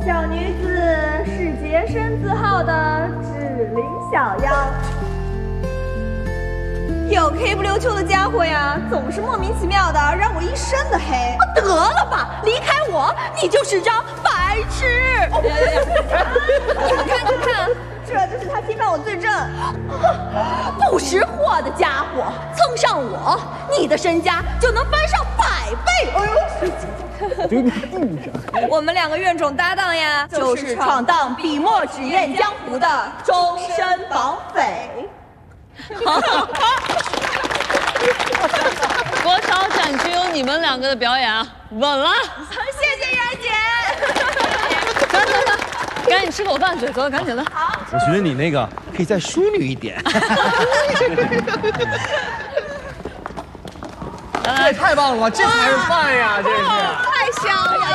小女子是洁身自好的志玲小妖。有黑不溜秋的家伙呀，总是莫名其妙的让我一身的黑。 得了吧，离开我，你就是张白痴！ 看，这就是他侵犯我罪证。 不识货的家伙，蹭上我，你的身家就能翻上100倍。 哎呦，我们2个怨种搭档呀，就是闯荡笔墨纸砚江湖的终身绑匪。 国潮展区有你们2个的表演啊，稳了。 谢谢袁姐。 走，赶紧吃口饭去，走，赶紧的。 好。 我觉得你那个可以再淑女一点。 这也太棒了吧！这才是饭呀，这是。 太香了。